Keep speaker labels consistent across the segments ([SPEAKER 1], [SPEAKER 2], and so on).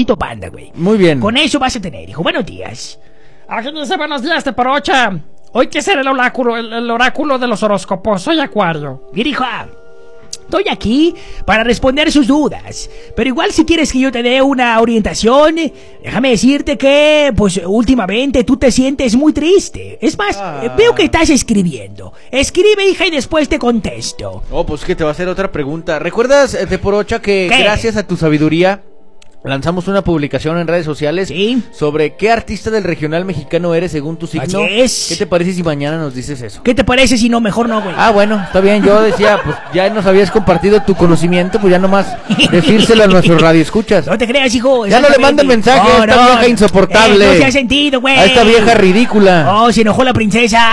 [SPEAKER 1] osito panda, güey.
[SPEAKER 2] Muy bien.
[SPEAKER 1] Con eso vas a tener, hijo. Buenos días.
[SPEAKER 3] Aquí dice buenos días, Teporocha. Hoy que será el oráculo de los horóscopos. Soy Acuario.
[SPEAKER 1] Mira, hijo, estoy aquí para responder sus dudas. Pero igual si quieres que yo te dé una orientación, déjame decirte que, pues, últimamente tú te sientes muy triste. Es más, veo que estás escribiendo. Escribe, hija, y después te contesto.
[SPEAKER 2] Oh, pues que te va a hacer otra pregunta. ¿Recuerdas, Teporocha, que
[SPEAKER 1] ¿Qué?
[SPEAKER 2] gracias a tu sabiduría lanzamos una publicación en redes sociales sobre qué artista del regional mexicano eres según tu signo?
[SPEAKER 1] Así es.
[SPEAKER 2] ¿Qué te parece si mañana nos dices eso?
[SPEAKER 1] ¿Qué te parece si no? Mejor no, güey.
[SPEAKER 2] Ah, bueno, está bien. Yo decía, pues ya nos habías compartido tu conocimiento, pues ya nomás decírselo a nuestros radioescuchas.
[SPEAKER 1] No te creas, hijo.
[SPEAKER 2] Ya no le manden mensaje a esta vieja insoportable.
[SPEAKER 1] No se ha sentido, güey.
[SPEAKER 2] A esta vieja ridícula.
[SPEAKER 1] Oh, se enojó la princesa.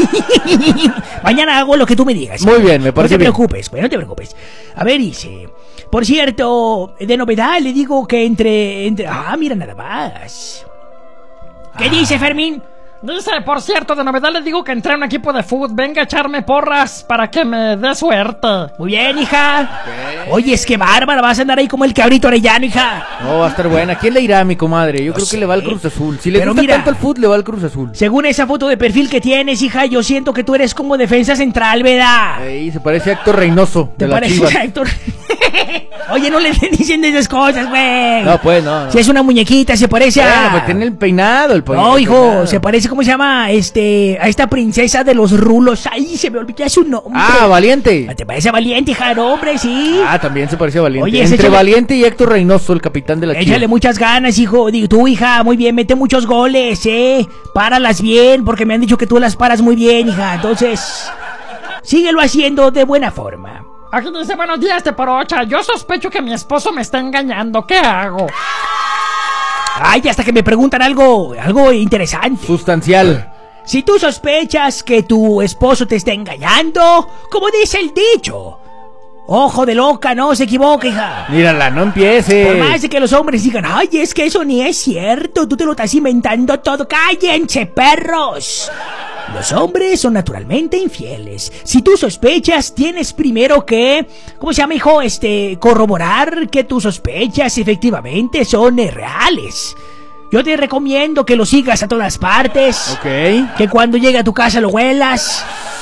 [SPEAKER 1] Mañana hago lo que tú me digas.
[SPEAKER 2] Muy bien, me parece bien.
[SPEAKER 1] No te preocupes, güey, no te preocupes. A ver, dice... Por cierto, de novedad le digo que entre... Ah, mira nada más. ¿Qué dice, Fermín?
[SPEAKER 3] Dice, por cierto, de novedad le digo que entré a un equipo de fútbol. Venga a echarme porras para que me dé suerte.
[SPEAKER 1] Muy bien, hija. Oye, es que bárbara, vas a andar ahí como el cabrito Arellano, hija.
[SPEAKER 2] No, va a estar buena. ¿Quién le irá, mi comadre? Yo creo que le va al Cruz Azul. Si le
[SPEAKER 1] Pero
[SPEAKER 2] gusta
[SPEAKER 1] mira,
[SPEAKER 2] tanto el fútbol, le va al Cruz Azul.
[SPEAKER 1] Según esa foto de perfil que tienes, hija, yo siento que tú eres como defensa central, ¿verdad?
[SPEAKER 2] Ey, se parece a Héctor Reynoso de
[SPEAKER 1] ¿Te
[SPEAKER 2] la
[SPEAKER 1] parece
[SPEAKER 2] Chivas.
[SPEAKER 1] a Héctor? Oye, no le estén diciendo esas cosas, güey.
[SPEAKER 2] No, pues, no.
[SPEAKER 1] Si es una muñequita, se parece
[SPEAKER 2] Bueno,
[SPEAKER 1] a...
[SPEAKER 2] pues tiene el peinado,
[SPEAKER 1] No, hijo,
[SPEAKER 2] peinado.
[SPEAKER 1] se parece, ¿cómo se llama? A esta princesa de los rulos. Ay, se me olvidó su nombre.
[SPEAKER 2] Ah, Valiente.
[SPEAKER 1] ¿Te parece a Valiente, hija? No, hombre, sí.
[SPEAKER 2] Ah, también se parece a Valiente.
[SPEAKER 1] Oye,
[SPEAKER 2] entre
[SPEAKER 1] échale-
[SPEAKER 2] Valiente y Héctor Reynoso, el capitán de la Chivas.
[SPEAKER 1] Échale muchas ganas, hijo. Digo, tú, hija, muy bien, mete muchos goles, Páralas bien, porque me han dicho que tú las paras muy bien, hija. Entonces, síguelo haciendo de buena forma.
[SPEAKER 3] Aquí dice buenos días, Teporocha. Yo sospecho que mi esposo me está engañando. ¿Qué hago?
[SPEAKER 1] Ay, hasta que me preguntan algo interesante.
[SPEAKER 2] Sustancial.
[SPEAKER 1] Si tú sospechas que tu esposo te está engañando, como dice el dicho, ojo de loca, no se equivoque, hija.
[SPEAKER 2] Mírala, no empieces.
[SPEAKER 1] Por más de que los hombres digan, ay, es que eso ni es cierto, tú te lo estás inventando todo. ¡Cállense, perros! Los hombres son naturalmente infieles. Si tú sospechas, tienes primero que, ¿cómo se llama, hijo? Corroborar que tus sospechas efectivamente son reales. Yo te recomiendo que lo sigas a todas partes.
[SPEAKER 2] Ok.
[SPEAKER 1] Que cuando llegue a tu casa lo huelas.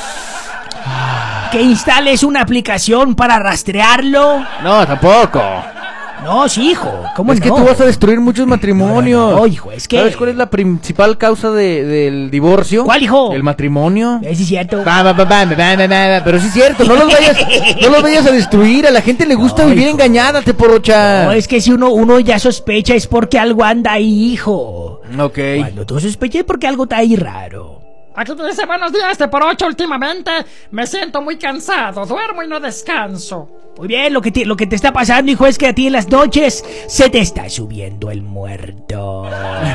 [SPEAKER 1] Que instales una aplicación para rastrearlo.
[SPEAKER 2] No, tampoco.
[SPEAKER 1] No, sí, hijo. ¿Cómo
[SPEAKER 2] Es
[SPEAKER 1] no?
[SPEAKER 2] que tú vas a destruir muchos matrimonios.
[SPEAKER 1] No, hijo, es que...
[SPEAKER 2] ¿Sabes cuál es la principal causa del divorcio?
[SPEAKER 1] ¿Cuál, hijo?
[SPEAKER 2] El matrimonio.
[SPEAKER 1] Sí, es cierto.
[SPEAKER 2] Pero sí es cierto, no los vayas a destruir. A la gente le gusta
[SPEAKER 1] No,
[SPEAKER 2] vivir
[SPEAKER 1] hijo.
[SPEAKER 2] engañada, Teporocha.
[SPEAKER 1] No, es que si uno ya sospecha es porque algo anda ahí, hijo.
[SPEAKER 2] Ok.
[SPEAKER 1] Cuando tú sospechas es porque algo está ahí raro.
[SPEAKER 3] Aquí te dice buenos días, Teporocha. Últimamente me siento muy cansado. Duermo y no descanso.
[SPEAKER 1] Muy bien, lo que te está pasando, hijo, es que a ti en las noches se te está subiendo el muerto.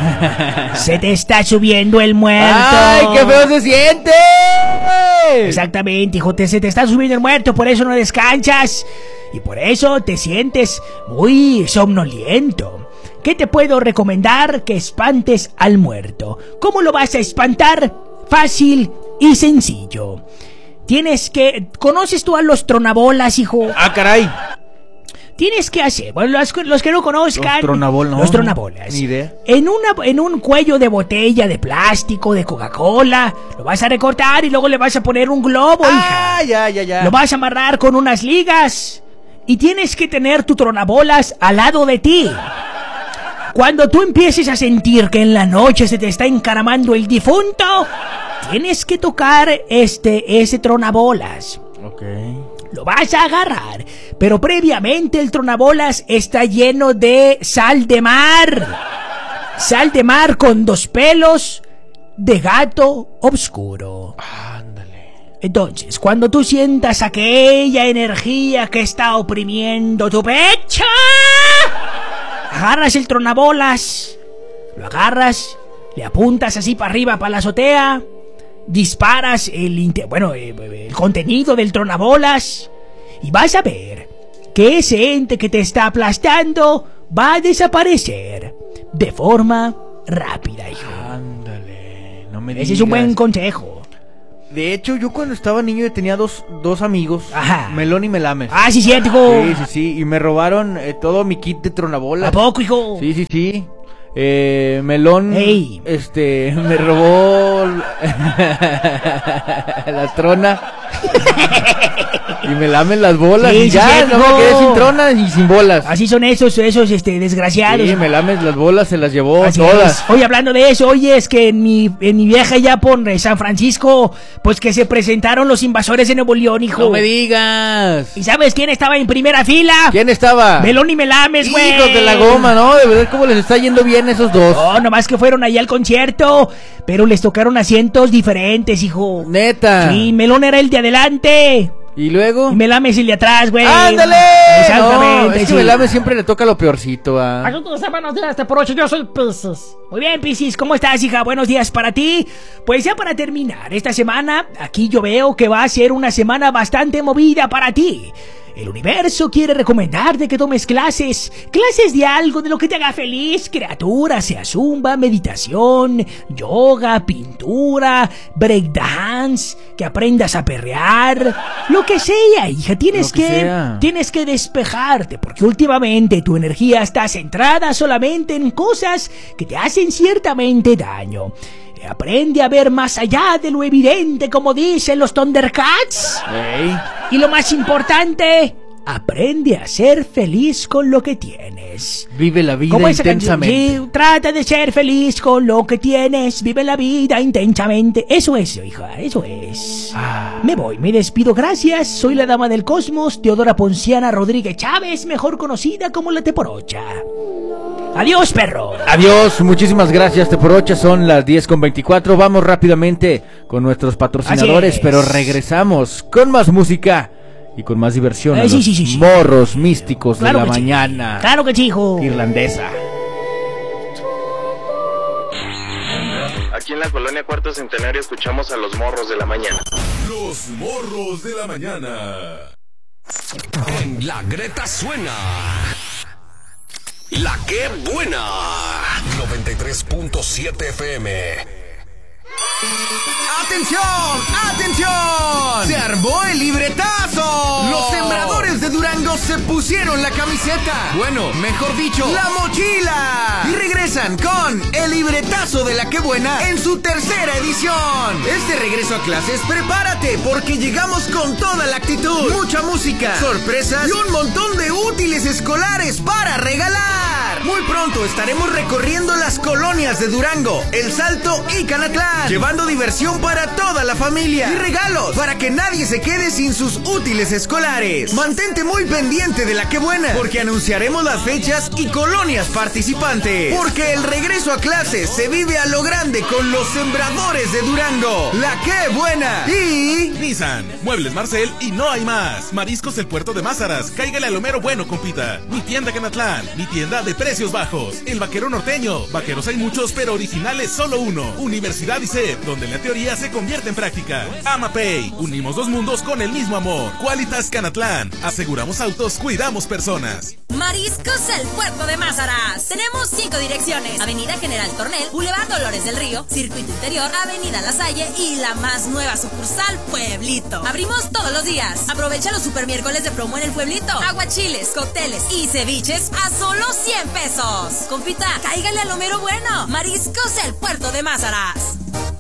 [SPEAKER 1] Se te está subiendo el muerto.
[SPEAKER 2] ¡Ay, qué feo se siente!
[SPEAKER 1] Exactamente, hijo, se te está subiendo el muerto, por eso no descansas. Y por eso te sientes muy somnoliento. ¿Qué te puedo recomendar? Que espantes al muerto. ¿Cómo lo vas a espantar? Fácil y sencillo. ¿Conoces tú a los tronabolas, hijo?
[SPEAKER 2] ¡Ah, caray!
[SPEAKER 1] Tienes que hacer, bueno, los que no conozcan... Los tronabolas.
[SPEAKER 2] Ni idea.
[SPEAKER 1] En un cuello de botella de plástico, de Coca-Cola, lo vas a recortar y luego le vas a poner un globo, hija.
[SPEAKER 2] Ya.
[SPEAKER 1] Lo vas a amarrar con unas ligas y tienes que tener tu tronabolas al lado de ti. Cuando tú empieces a sentir que en la noche se te está encaramando el difunto, tienes que tocar ese tronabolas.
[SPEAKER 2] Ok.
[SPEAKER 1] Lo vas a agarrar, pero previamente el tronabolas está lleno de sal de mar. Sal de mar con 2 pelos de gato oscuro.
[SPEAKER 2] Ándale.
[SPEAKER 1] Entonces, cuando tú sientas aquella energía que está oprimiendo tu pecho, agarras el tronabolas, lo agarras, le apuntas así para arriba, para la azotea, disparas el contenido del tronabolas y vas a ver que ese ente que te está aplastando va a desaparecer de forma rápida, hijo.
[SPEAKER 2] Ándale. No me digas.
[SPEAKER 1] Ese es un buen consejo.
[SPEAKER 2] De hecho, yo cuando estaba niño yo tenía dos amigos,
[SPEAKER 1] Ajá.
[SPEAKER 2] Melón y Melames.
[SPEAKER 1] Ah, sí, cierto, hijo.
[SPEAKER 2] Sí, y me robaron todo mi kit de tronabolas.
[SPEAKER 1] ¿A poco, hijo?
[SPEAKER 2] Sí. Melón,
[SPEAKER 1] Ey.
[SPEAKER 2] me robó la trona y me lamen las bolas
[SPEAKER 1] Sí,
[SPEAKER 2] y ya,
[SPEAKER 1] sí,
[SPEAKER 2] no me quedé sin tronas y sin bolas.
[SPEAKER 1] Así son esos desgraciados.
[SPEAKER 2] Sí, me lames las bolas, se las llevó
[SPEAKER 1] Así
[SPEAKER 2] todas.
[SPEAKER 1] es. Oye, hablando de eso, oye, es que en mi viaje ya por San Francisco, pues que se presentaron los invasores de Nuevo León, hijo.
[SPEAKER 2] No me digas.
[SPEAKER 1] ¿Y sabes quién estaba en primera fila?
[SPEAKER 2] ¿Quién estaba?
[SPEAKER 1] Melón y Melames, güey.
[SPEAKER 2] Hijos de la goma, ¿no? De verdad, ¿cómo les está yendo bien esos dos?
[SPEAKER 1] No, nomás que fueron allá al concierto, pero les tocaron asientos diferentes, hijo.
[SPEAKER 2] Neta.
[SPEAKER 1] Sí, Melón era el de adelante.
[SPEAKER 2] ¿Y luego?
[SPEAKER 1] Y Melames el de atrás, güey.
[SPEAKER 2] ¡Ándale!
[SPEAKER 1] Exactamente.
[SPEAKER 2] No, es que
[SPEAKER 1] sí.
[SPEAKER 2] Melames siempre le toca lo peorcito, ¿ah?
[SPEAKER 3] Aquí te dice buenos días, por ocho, yo soy Piscis.
[SPEAKER 1] Muy bien, Piscis, ¿cómo estás, hija? Buenos días para ti. Pues ya para terminar esta semana, aquí yo veo que va a ser una semana bastante movida para ti. El universo quiere recomendarte que tomes clases de algo de lo que te haga feliz, criatura, sea zumba, meditación, yoga, pintura, breakdance, que aprendas a perrear, lo que sea, hija, tienes que despejarte, porque últimamente tu energía está centrada solamente en cosas que te hacen ciertamente daño. Aprende a ver más allá de lo evidente, como dicen los Thundercats.
[SPEAKER 2] Ey.
[SPEAKER 1] Y lo más importante, aprende a ser feliz con lo que tienes.
[SPEAKER 2] Vive la vida
[SPEAKER 1] Como esa
[SPEAKER 2] intensamente.
[SPEAKER 1] canción, sí, trata de ser feliz con lo que tienes, vive la vida intensamente. Eso es, hija, eso es. Me voy, me despido, gracias. Soy la dama del cosmos, Teodora Ponciana Rodríguez Chávez, mejor conocida como la Teporocha. Adiós, perro.
[SPEAKER 2] Adiós, muchísimas gracias, Teporocha. Son las 10:24. Vamos rápidamente con nuestros patrocinadores,
[SPEAKER 1] Así es.
[SPEAKER 2] pero regresamos con más música y con más diversión. A
[SPEAKER 1] Sí,
[SPEAKER 2] los
[SPEAKER 1] sí.
[SPEAKER 2] morros místicos
[SPEAKER 1] Claro
[SPEAKER 2] de la
[SPEAKER 1] que sí.
[SPEAKER 2] mañana.
[SPEAKER 1] Claro que sí, hijo.
[SPEAKER 2] Irlandesa.
[SPEAKER 4] Aquí en la colonia Cuarto Centenario escuchamos a los morros de la mañana.
[SPEAKER 5] Los morros de la mañana. En La Greta suena La Que Buena 93.7 FM.
[SPEAKER 6] ¡Atención! ¡Atención! ¡Se armó el libretazo! Los sembradores de Durango se pusieron la camiseta. Bueno, mejor dicho, la mochila. Y regresan con el libretazo de La Que Buena en su tercera edición. Este regreso a clases, prepárate, porque llegamos con toda la actitud. Mucha música, sorpresas y un montón de útiles escolares para regalar. Muy pronto estaremos recorriendo las colonias de Durango, El Salto y Canatlán, llevando diversión para toda la familia y regalos para que nadie se quede sin sus útiles escolares. Mantente muy pendiente de La Que Buena, porque anunciaremos las fechas y colonias participantes. Porque el regreso a clases se vive a lo grande con los sembradores de Durango. La Que Buena y
[SPEAKER 5] Nissan, Muebles Marcel y no hay más. Mariscos El Puerto de Mázaras, cáigale al Homero Bueno, compita. Mi tienda Canatlán, mi tienda de precios bajos. El Vaquero Norteño, vaqueros hay muchos, pero originales solo uno. Universidad ICEP, donde la teoría se convierte en práctica. AmaPay, unimos dos mundos con el mismo amor. Qualitas Canatlán, aseguramos autos, cuidamos personas.
[SPEAKER 7] Mariscos El Puerto de Mázaras. Tenemos 5 direcciones: Avenida General Tornel, Boulevard Dolores del Río, Circuito Interior, Avenida La Salle y la más nueva sucursal, Pueblito. Abrimos todos los días. Aprovecha los super miércoles de promo en el Pueblito. Aguachiles, cócteles y ceviches a solo 100 pesos. Compita, cáigale al Homero Bueno. Mariscos El Puerto de Mázaras.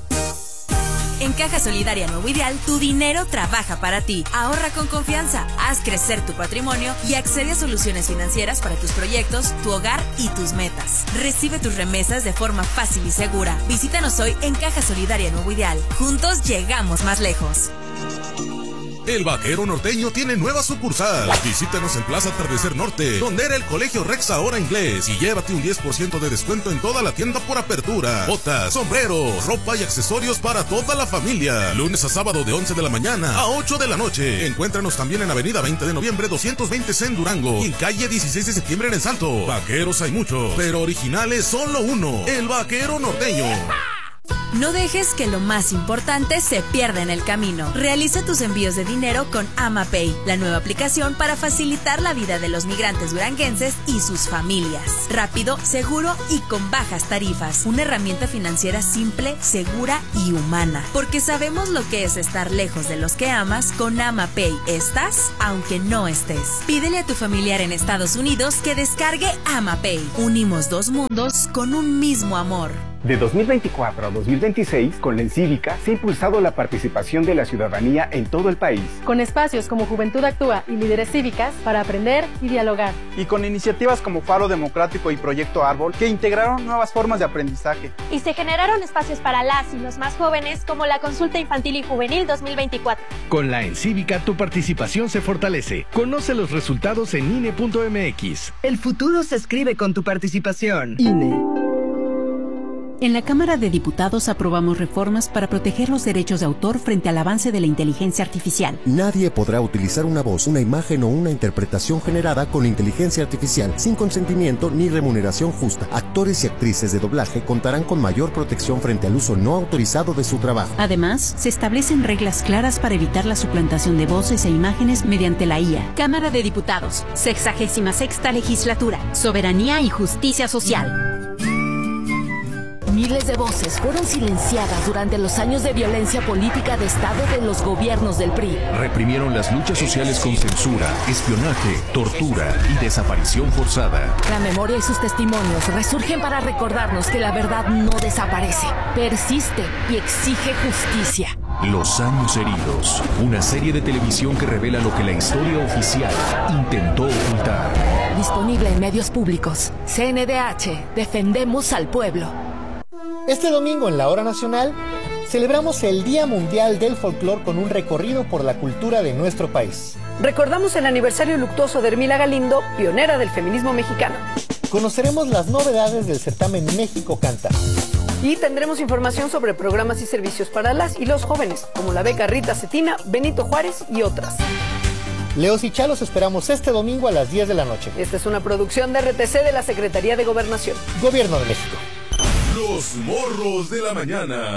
[SPEAKER 7] En Caja Solidaria Nuevo Ideal, tu dinero trabaja para ti. Ahorra con confianza, haz crecer tu patrimonio y accede a soluciones financieras para tus proyectos, tu hogar y tus metas. Recibe tus remesas de forma fácil y segura. Visítanos hoy en Caja Solidaria Nuevo Ideal. Juntos llegamos más lejos.
[SPEAKER 5] El Vaquero Norteño tiene nueva sucursal. Visítanos en Plaza Atardecer Norte, donde era el Colegio Rex ahora inglés, y llévate un 10% de descuento en toda la tienda por apertura. Botas, sombreros, ropa y accesorios para toda la familia. Lunes a sábado de 11 de la mañana a 8 de la noche. Encuéntranos también en Avenida 20 de Noviembre 220 en Durango y en calle 16 de Septiembre en El Salto. Vaqueros hay muchos, pero originales solo uno. El Vaquero Norteño.
[SPEAKER 7] No dejes que lo más importante se pierda en el camino. Realiza tus envíos de dinero con AmaPay, la nueva aplicación para facilitar la vida de los migrantes duranguenses y sus familias. Rápido, seguro y con bajas tarifas. Una herramienta financiera simple, segura y humana. Porque sabemos lo que es estar lejos de los que amas. Con AmaPay estás, aunque no estés. Pídele a tu familiar en Estados Unidos que descargue AmaPay. Unimos dos mundos con un mismo amor.
[SPEAKER 8] De 2024 a 2026, con la Encívica, se ha impulsado la participación de la ciudadanía en todo el país.
[SPEAKER 9] Con espacios como Juventud Actúa y Líderes Cívicas para aprender y dialogar.
[SPEAKER 10] Y con iniciativas como Faro Democrático y Proyecto Árbol, que integraron nuevas formas de aprendizaje.
[SPEAKER 11] Y se generaron espacios para las y los más jóvenes, como la Consulta Infantil y Juvenil 2024.
[SPEAKER 12] Con la Encívica, tu participación se fortalece. Conoce los resultados en INE.mx.
[SPEAKER 13] El futuro se escribe con tu participación. INE.
[SPEAKER 14] En la Cámara de Diputados aprobamos reformas para proteger los derechos de autor frente al avance de la inteligencia artificial.
[SPEAKER 15] Nadie podrá utilizar una voz, una imagen o una interpretación generada con inteligencia artificial sin consentimiento ni remuneración justa. Actores y actrices de doblaje contarán con mayor protección frente al uso no autorizado de su trabajo.
[SPEAKER 14] Además, se establecen reglas claras para evitar la suplantación de voces e imágenes mediante la IA.
[SPEAKER 16] Cámara de Diputados, 66ª Legislatura, Soberanía y Justicia Social.
[SPEAKER 17] Miles de voces fueron silenciadas durante los años de violencia política de Estado de los gobiernos del PRI.
[SPEAKER 18] Reprimieron las luchas sociales con censura, espionaje, tortura y desaparición forzada.
[SPEAKER 17] La memoria y sus testimonios resurgen para recordarnos que la verdad no desaparece, persiste y exige justicia.
[SPEAKER 18] Los años heridos, una serie de televisión que revela lo que la historia oficial intentó ocultar.
[SPEAKER 17] Disponible en medios públicos. CNDH, defendemos al pueblo.
[SPEAKER 19] Este domingo en la Hora Nacional celebramos el Día Mundial del Folclor con un recorrido por la cultura de nuestro país.
[SPEAKER 20] Recordamos el aniversario luctuoso de Hermila Galindo, pionera del feminismo mexicano.
[SPEAKER 19] Conoceremos las novedades del certamen México Canta.
[SPEAKER 20] Y tendremos información sobre programas y servicios para las y los jóvenes, como la beca Rita Cetina, Benito Juárez y otras.
[SPEAKER 19] Leos y Chalos esperamos este domingo a las 10 de la noche.
[SPEAKER 20] Esta es una producción de RTC de la Secretaría de Gobernación.
[SPEAKER 19] Gobierno de México.
[SPEAKER 5] Los morros de la mañana.